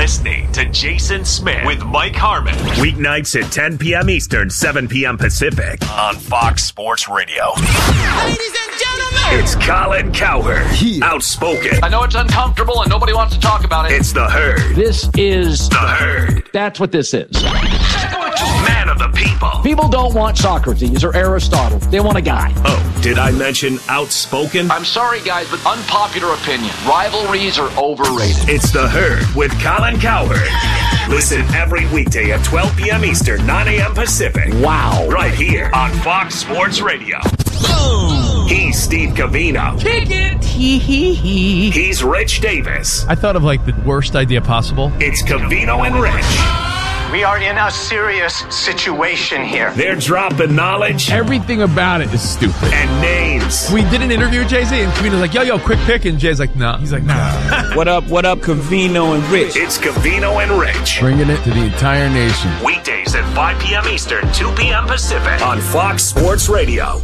listening to Jason Smith with Mike Harmon. Weeknights at 10 p.m. Eastern, 7 p.m. Pacific on Fox Sports Radio. Ladies and gentlemen, it's Colin Cowherd. Outspoken. I know it's uncomfortable and nobody wants to talk about it. It's The Herd. This is The Herd. That's what this is. Man of the people. People don't want Socrates or Aristotle. They want a guy. Oh, did I mention outspoken? I'm sorry, guys, but unpopular opinion. Rivalries are overrated. It's The Herd with Colin Cowherd. Listen every weekday at 12 p.m. Eastern, 9 a.m. Pacific. Wow. Right here on Fox Sports Radio. He's Steve Covino. kick it. He's Rich Davis. I thought of like the worst idea possible. It's Covino and Rich. We are in a serious situation here. They're dropping knowledge Everything about it is stupid. and names. We did an interview with Jay-Z, and Covino's like, yo, quick pick. And Jay's like, nah. He's like, nah. What up, Covino and Rich? It's Covino and Rich. Bringing it to the entire nation. Weekdays at 5 p.m. Eastern, 2 p.m. Pacific on Fox Sports Radio.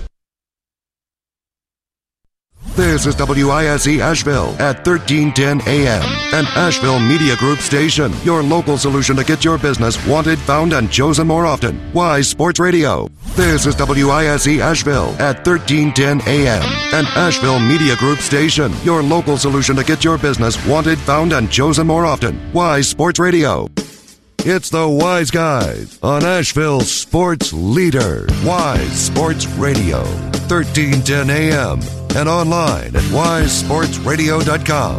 This is WISE Asheville at 1310 AM, an Asheville Media Group station. Your local solution to get your business wanted, found, and chosen more often. Wise Sports Radio. This is WISE Asheville at 1310 AM, an Asheville Media Group station. Your local solution to get your business wanted, found, and chosen more often. Wise Sports Radio. It's the Wise Guys on Asheville's sports leader. Wise Sports Radio, 1310 AM. And online at wisesportsradio.com.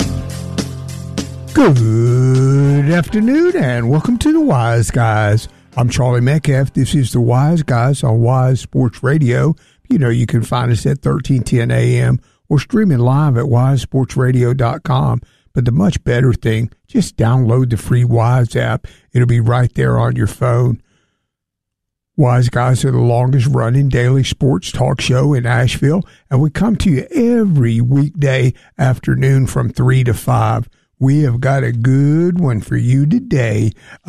Good afternoon and welcome to the Wise Guys. I'm Charlie Metcalf. This is the Wise Guys on Wise Sports Radio. You know, you can find us at 1310 AM or streaming live at wisesportsradio.com. But the much better thing, just download the free Wise app. It'll be right there on your phone. Wise Guys are the longest-running daily sports talk show in Asheville, and we come to you every weekday afternoon from 3 to 5. We have got a good one for you today.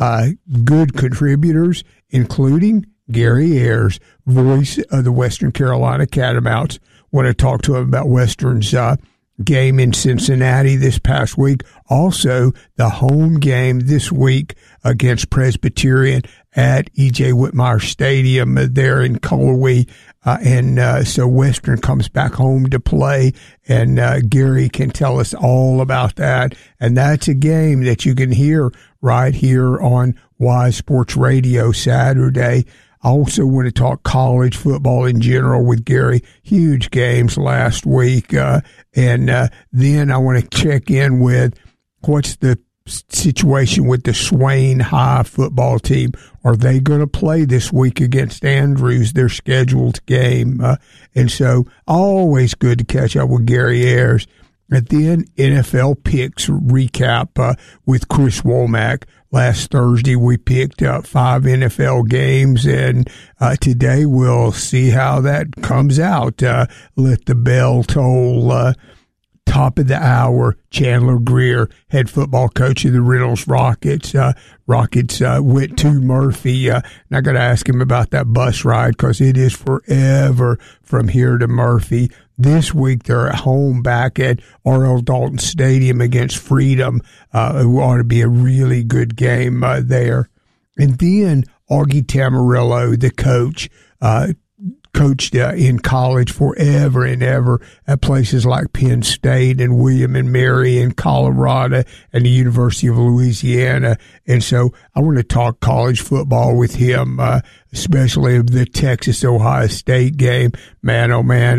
Good contributors, including Gary Ayers, voice of the Western Carolina Catamounts. Want to talk to him about Western's game in Cincinnati this past week. Also, the home game this week against Presbyterian at E.J. Whitmire Stadium there in Cullowhee. So Western comes back home to play, and Gary can tell us all about that. And that's a game that you can hear right here on Wise Sports Radio Saturday. I also want to talk college football in general with Gary. Huge games last week. And then I want to check in with what's the situation with the Swain High football team. Are they going to play this week against Andrews, their scheduled game? And so always good to catch up with Gary Ayers. And then NFL picks recap with Chris Womack. Last Thursday, we picked up 5 NFL games, and today we'll see how that comes out. Let the bell toll. Top of the hour, Chandler Greer, head football coach of the Reynolds Rockets. Rockets went to Murphy. And I got to ask him about that bus ride because it is forever from here to Murphy. This week, they're at home back at R.L. Dalton Stadium against Freedom. It ought to be a really good game there. And then Augie Tamarillo, the coach, coached in college forever and ever at places like Penn State and William and Mary in Colorado and the University of Louisiana. And so I want to talk college football with him, especially of the Texas-Ohio State game. Man, oh, man,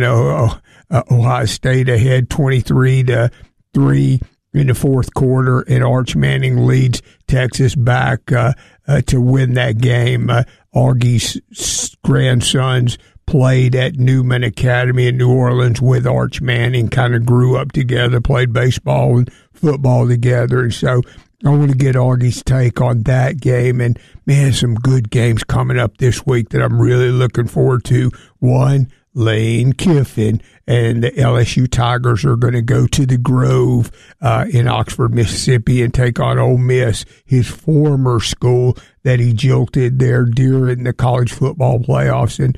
Ohio State ahead 23-3 in the fourth quarter, and Arch Manning leads Texas back to win that game. Augie's grandsons played at Newman Academy in New Orleans with Arch Manning, kind of grew up together, played baseball and football together. And so I want to get Augie's take on that game. And, man, some good games coming up this week that I'm really looking forward to. One, Lane Kiffin and the LSU Tigers are going to go to the Grove in Oxford, Mississippi, and take on Ole Miss, his former school that he jilted there during the college football playoffs. And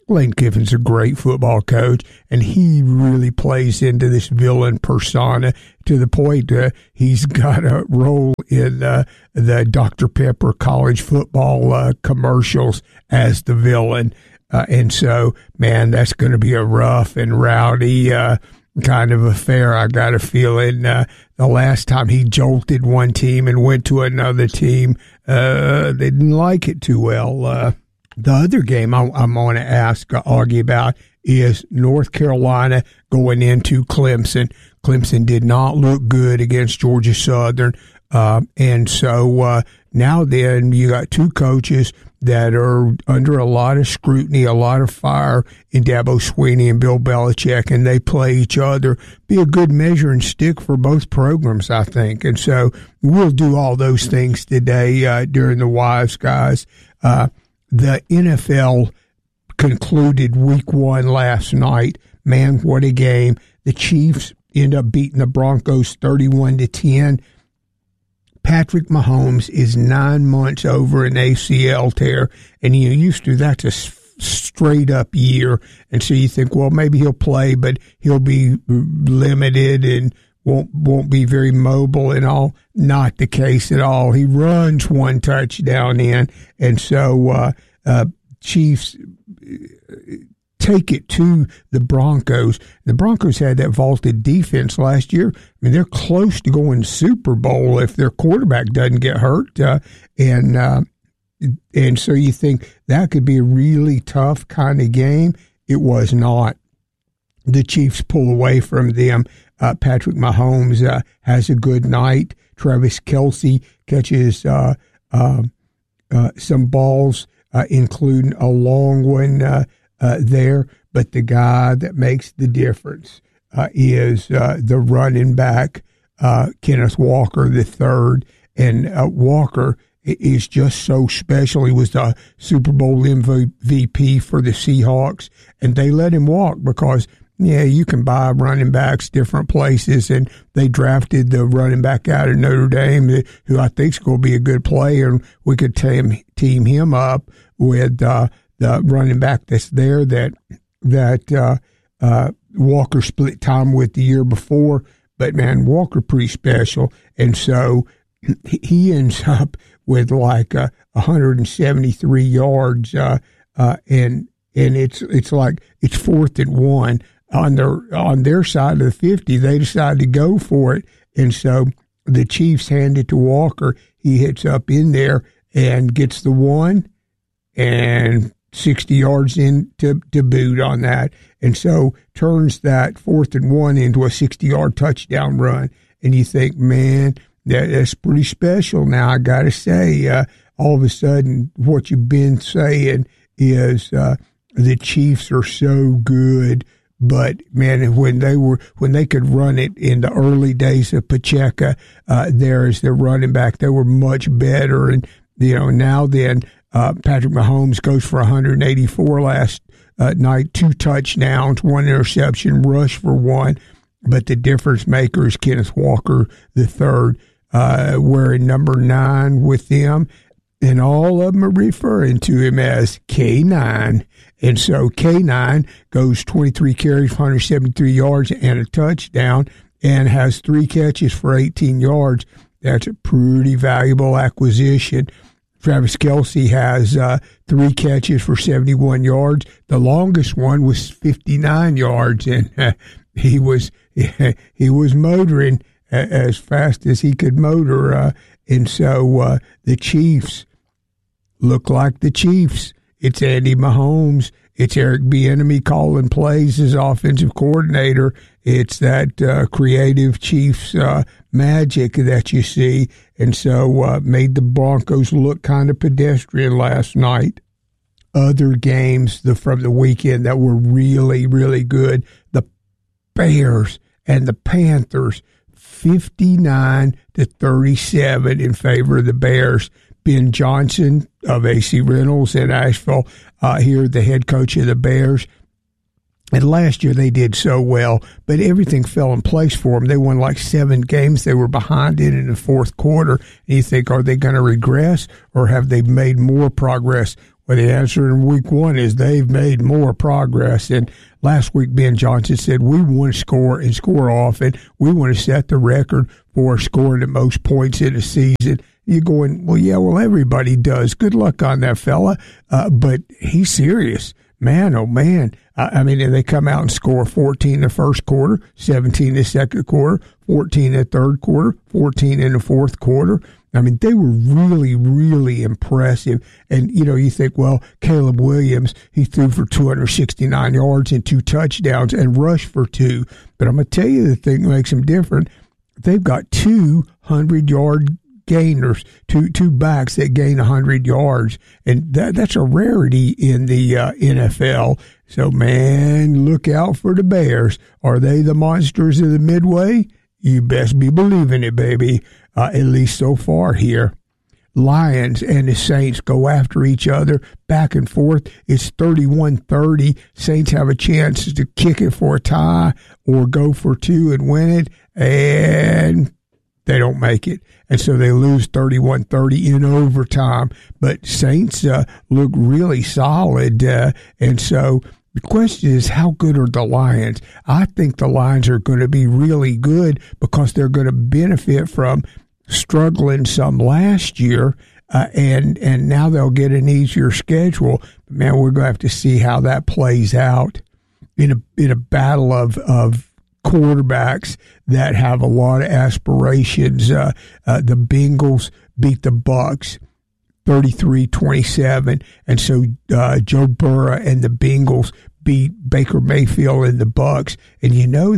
Lane Kiffin's a great football coach, and he really plays into this villain persona to the point he's got a role in the Dr. Pepper college football commercials as the villain. And so, man, that's going to be a rough and rowdy kind of affair. I got a feeling the last time he jolted one team and went to another team, they didn't like it too well. The other game I'm going to argue about is North Carolina going into Clemson. Clemson did not look good against Georgia Southern. And so now then you got two coaches that are under a lot of scrutiny, a lot of fire in Dabo Swinney and Bill Belichick, and they play each other. Be a good measuring stick for both programs, I think. And so we'll do all those things today during the Wise Guys. The NFL concluded week 1 last night. Man, what a game. The Chiefs end up beating the Broncos 31-10. Patrick Mahomes is 9 months over an ACL tear, and used to that's a straight up year. And so you think, well, maybe he'll play, but he'll be limited and won't be very mobile and all. Not the case at all. He runs one touchdown in, and so Chiefs take it to the Broncos. The Broncos had that vaulted defense last year. I mean, they're close to going Super Bowl if their quarterback doesn't get hurt. And so you think that could be a really tough kind of game. It was not. The Chiefs pull away from them. Patrick Mahomes has a good night. Travis Kelce catches some balls, including a long one there. But the guy that makes the difference is the running back, Kenneth Walker III. And Walker is just so special. He was the Super Bowl MVP for the Seahawks, and they let him walk because, yeah, you can buy running backs different places, and they drafted the running back out of Notre Dame, who I think is going to be a good player, and we could team him up with the running back that's there that Walker split time with the year before. But, man, Walker pretty special, and so he ends up with like 173 yards, and it's like it's 4th and 1 on their side of the 50. They decide to go for it, and so the Chiefs hand it to Walker. He hits up in there and gets the one, and 60 yards in to boot on that, and so turns that 4th and 1 into a 60-yard touchdown run. And you think, man, that's pretty special. Now, I got to say, all of a sudden, what you've been saying is the Chiefs are so good. But, man, when they could run it in the early days of Pacheco there as their running back, they were much better. And, now then, Patrick Mahomes goes for 184 last night, 2 touchdowns, 1 interception, rush for 1. But the difference maker is Kenneth Walker III, wearing number 9 with them. And all of them are referring to him as K9. And so K9 goes 23 carries, 173 yards, and a touchdown, and has 3 catches for 18 yards. That's a pretty valuable acquisition. Travis Kelce has 3 catches for 71 yards. The longest one was 59 yards, and he was motoring as fast as he could motor. And so the Chiefs look like the Chiefs. It's Andy Mahomes. It's Eric Bieniemy calling plays as offensive coordinator. It's that creative Chiefs magic that you see. And so made the Broncos look kind of pedestrian last night. Other games from the weekend that were really, really good. The Bears and the Panthers, 59-37 in favor of the Bears. Ben Johnson of AC Reynolds in Asheville, here, the head coach of the Bears. And last year they did so well, but everything fell in place for them. They won like 7 games. They were behind it in the fourth quarter. And you think, are they going to regress, or have they made more progress? Well, the answer in week 1 is they've made more progress. And last week, Ben Johnson said, we want to score and score often. We want to set the record for scoring the most points in a season. You're going, well, yeah, well, everybody does. Good luck on that fella. But he's serious. Man, oh, man. I mean, they come out and score 14 in the first quarter, 17 in the second quarter, 14 in the third quarter, 14 in the fourth quarter. I mean, they were really, really impressive. And, you think, well, Caleb Williams, he threw for 269 yards and 2 touchdowns and rushed for 2. But I'm going to tell you the thing that makes them different. They've got 200-yard gainers, two backs that gain 100 yards. And that's a rarity in the NFL. So, man, look out for the Bears. Are they the monsters of the Midway? You best be believing it, baby. At least so far here. Lions and the Saints go after each other back and forth. It's 31-30. Saints have a chance to kick it for a tie or go for 2 and win it, and they don't make it. And so they lose 31-30 in overtime. But Saints look really solid, and so the question is, how good are the Lions? I think the Lions are going to be really good because they're going to benefit from struggling some last year, and now they'll get an easier schedule. But man, we're going to have to see how that plays out in a battle of quarterbacks that have a lot of aspirations. The Bengals beat the Bucs 33-27, and so Joe Burrow and the Bengals beat Baker Mayfield and the Bucs, and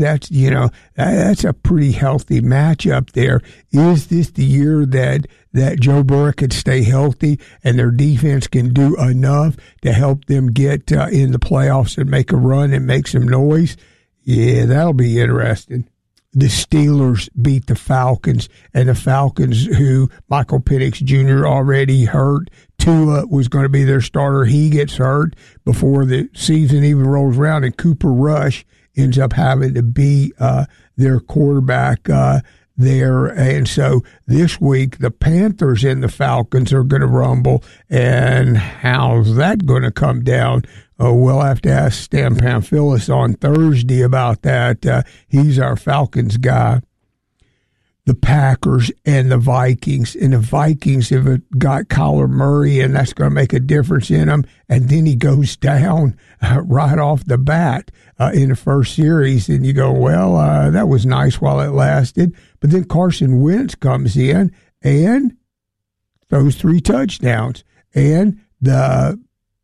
that's a pretty healthy matchup there. Is this the year that Joe Burrow could stay healthy and their defense can do enough to help them get in the playoffs and make a run and make some noise? Yeah, that'll be interesting. The Steelers beat the Falcons, and the Falcons, who Michael Penix Jr. already hurt. Tua was going to be their starter. He gets hurt before the season even rolls around, and Cooper Rush ends up having to be their quarterback there. And so this week, the Panthers and the Falcons are going to rumble, and how's that going to come down? We'll have to ask Stan Pamphilus on Thursday about that. He's our Falcons guy. The Packers and the Vikings. And the Vikings have got Kyler Murray, and that's going to make a difference in them. And then he goes down right off the bat in the first series. And you go, well, that was nice while it lasted. But then Carson Wentz comes in and throws 3 touchdowns. And the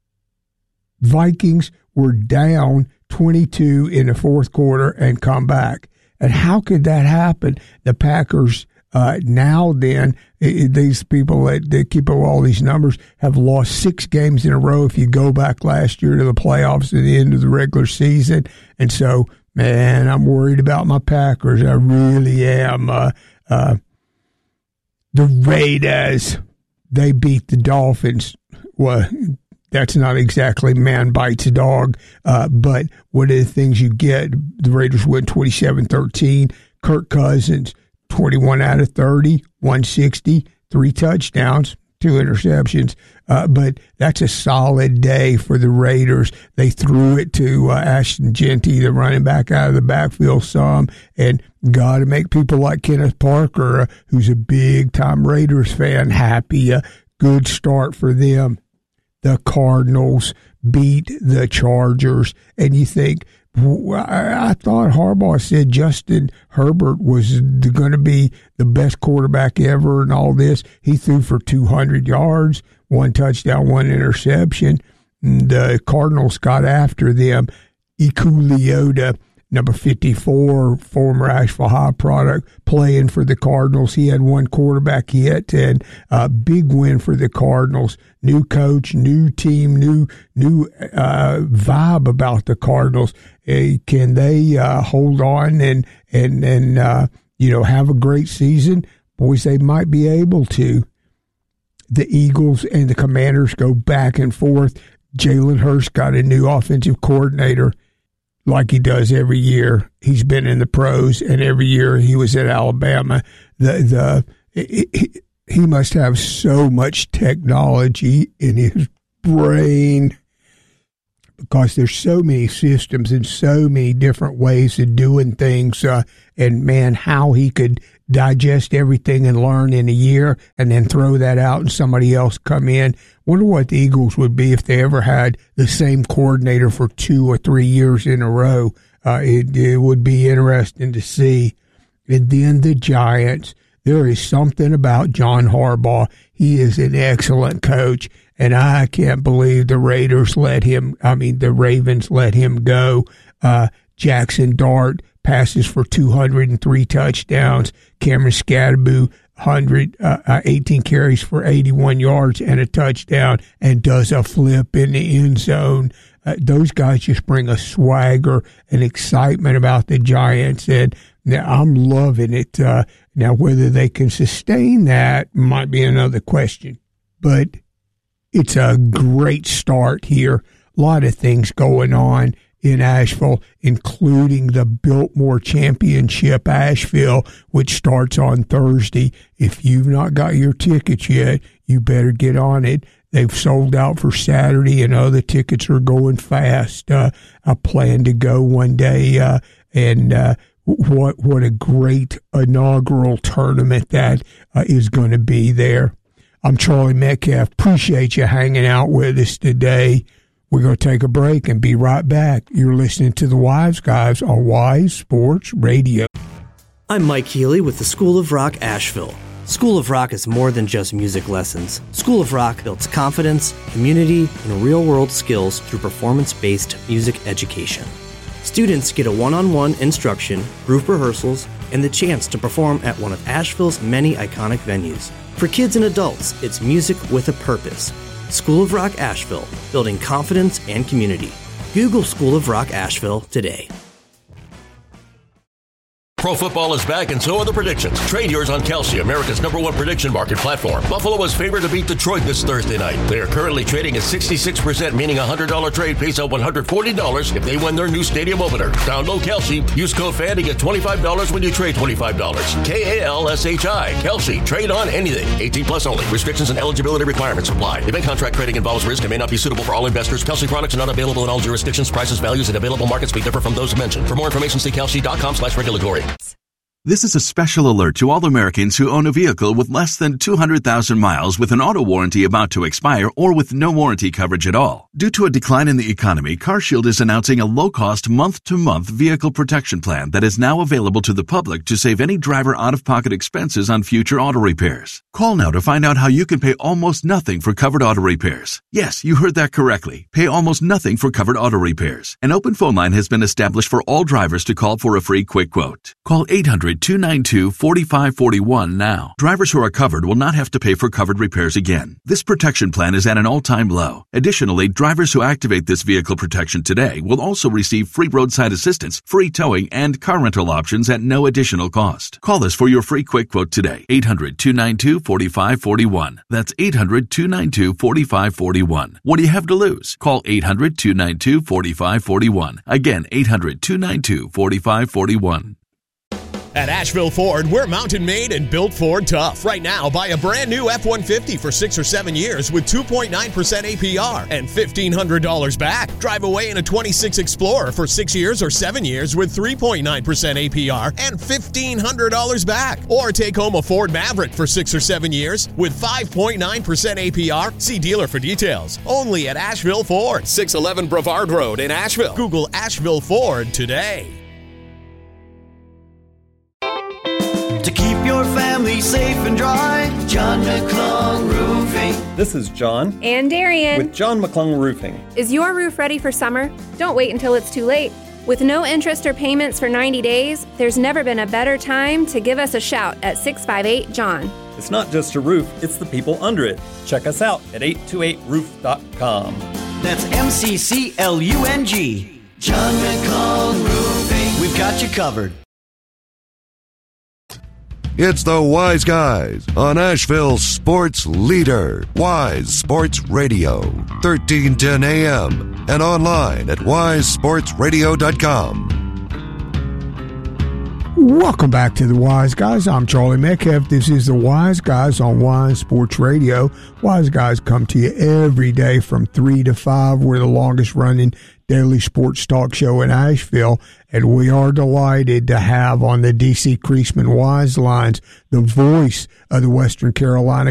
Vikings were down 22 in the fourth quarter and come back. And how could that happen? The Packers these people that keep all these numbers have lost 6 games in a row if you go back last year to the playoffs at the end of the regular season. And so, man, I'm worried about my Packers. I really am. The Raiders, they beat the Dolphins. Well, that's not exactly man bites a dog, but one of the things you get, the Raiders win 27-13. Kirk Cousins, 21 out of 30, 160, 3 touchdowns, 2 interceptions. But that's a solid day for the Raiders. They threw it to Ashton Genty, the running back, out of the backfield some, and got to make people like Kenneth Parker, who's a big-time Raiders fan, happy. Good start for them. The Cardinals beat the Chargers, and you think, I thought Harbaugh said Justin Herbert was going to be the best quarterback ever and all this. He threw for 200 yards, 1 touchdown, 1 interception. And the Cardinals got after them. Iku Leota, number 54, former Asheville High product, playing for the Cardinals. He had 1 quarterback hit, and a big win for the Cardinals. New coach, new team, new vibe about the Cardinals. Can they hold on and have a great season? Boys, they might be able to. The Eagles and the Commanders go back and forth. Jalen Hurts got a new offensive coordinator, like he does every year. He's been in the pros, and every year he was at Alabama. He must have so much technology in his brain, because there's so many systems and so many different ways of doing things. And man, how he could digest everything and learn in a year and then throw that out and somebody else come in. Wonder what the Eagles would be if they ever had the same coordinator for 2 or 3 years in a row. It would be interesting to see. And then the Giants, there is something about John Harbaugh. He is an excellent coach, and I can't believe the Ravens let him go. Jackson Dart passes for 203 touchdowns. Cameron Scadaboo, 18 carries for 81 yards and a touchdown, and does a flip in the end zone. Those guys just bring a swagger and excitement about the Giants, and I'm loving it. Now, whether they can sustain that might be another question, but it's a great start here. A lot of things going on in Asheville, including the Biltmore Championship Asheville, which starts on Thursday. If you've not got your tickets yet, you better get on it. They've sold out for Saturday, and other tickets are going fast. I plan to go one day, and what a great inaugural tournament that is going to be there. I'm Charlie Metcalf. Appreciate you hanging out with us today. We're going to take a break and be right back. You're listening to the Wise Guys on Wise Sports Radio. I'm Mike Healy with the School of Rock Asheville. School of Rock is more than just music lessons. School of Rock builds confidence, community, and real-world skills through performance-based music education. Students get a one-on-one instruction, group rehearsals, and the chance to perform at one of Asheville's many iconic venues. For kids and adults, it's music with a purpose. School of Rock Asheville, building confidence and community. Google School of Rock Asheville today. Pro football is back, and so are the predictions. Trade yours on Kalshi, America's #1 prediction market platform. Buffalo is favored to beat Detroit this Thursday night. They are currently trading at 66%, meaning a $100 trade pays out $140 if they win their new stadium opener. Download Kalshi. Use code FAN to get $25 when you trade $25. Kalshi. Kalshi. Trade on anything. 18 plus only. Restrictions and eligibility requirements apply. Event contract trading involves risk and may not be suitable for all investors. Kalshi products are not available in all jurisdictions. Prices, values, and available markets may differ from those mentioned. For more information, see kalshi.com/regulatory. This is a special alert to all Americans who own a vehicle with less than 200,000 miles with an auto warranty about to expire or with no warranty coverage at all. Due to a decline in the economy, CarShield is announcing a low-cost month-to-month vehicle protection plan that is now available to the public to save any driver out-of-pocket expenses on future auto repairs. Call now to find out how you can pay almost nothing for covered auto repairs. Yes, you heard that correctly. Pay almost nothing for covered auto repairs. An open phone line has been established for all drivers to call for a free quick quote. Call 800-292-4541 now. Drivers who are covered will not have to pay for covered repairs again. This protection plan is at an all-time low. Additionally, drivers who activate this vehicle protection today will also receive free roadside assistance, free towing, and car rental options at no additional cost. Call us for your free quick quote today. 800-292-4541. That's 800-292-4541. What do you have to lose? Call 800-292-4541. Again, 800-292-4541. At Asheville Ford, we're mountain made and built Ford tough. Right now, buy a brand new F-150 for 6 or 7 years with 2.9% APR and $1,500 back. Drive away in a 26 Explorer for 6 years or 7 years with 3.9% APR and $1,500 back. Or take home a Ford Maverick for 6 or 7 years with 5.9% APR. See dealer for details. Only at Asheville Ford, 611 Brevard Road in Asheville. Google Asheville Ford today. To keep your family safe and dry, John McClung Roofing. This is John. And Darian. With John McClung Roofing. Is your roof ready for summer? Don't wait until it's too late. With no interest or payments for 90 days, there's never been a better time to give us a shout at 658-JOHN. It's not just a roof, it's the people under it. Check us out at 828roof.com. That's MCCLUNG. John McClung Roofing. We've got you covered. It's the Wise Guys on Asheville's sports leader, Wise Sports Radio, 1310 AM, and online at wisesportsradio.com. Welcome back to the Wise Guys. I'm Charlie Metcalf. This is the Wise Guys on Wise Sports Radio. Wise Guys come to you every day from 3 to 5. We're the longest running daily sports talk show in Asheville, and we are delighted to have on the DC Creasman Wise Lines the voice of the Western Carolina